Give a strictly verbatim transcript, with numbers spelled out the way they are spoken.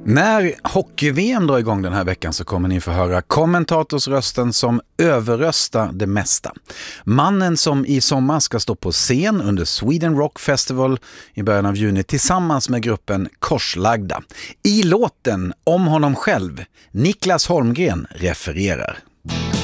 När hockey-V M drar igång den här veckan så kommer ni få höra kommentatorsrösten som överröstar det mesta. Mannen som i sommar ska stå på scen under Sweden Rock Festival i början av juni tillsammans med gruppen Korslagda. I låten om honom själv, Niklas Holmgren refererar.